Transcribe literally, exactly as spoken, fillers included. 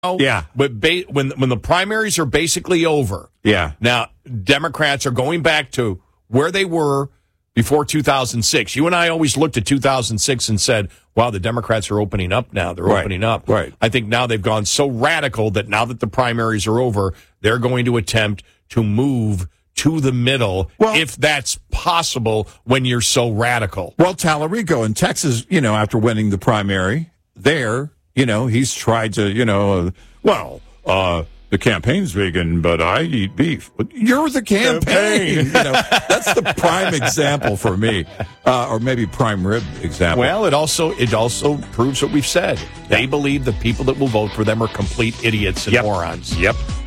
Yeah. But ba- when when the primaries are basically over, yeah. Now Democrats are going back to where they were before two thousand six. You and I always looked at two thousand six and said, "Wow, the Democrats are opening up now. They're right. opening up." Right. I think now they've gone so radical that now that the primaries are over, they're going to attempt to move to the middle, well, if that's possible when you're so radical. Well, Tallarico in Texas, you know, after winning the primary there. You know, he's tried to, you know, uh, well, uh, the campaign's vegan, but I eat beef. But you're the campaign. you know, that's the prime example for me, uh, or maybe prime rib example. Well, it also it also proves what we've said. They believe the people that will vote for them are complete idiots and yep. morons. Yep.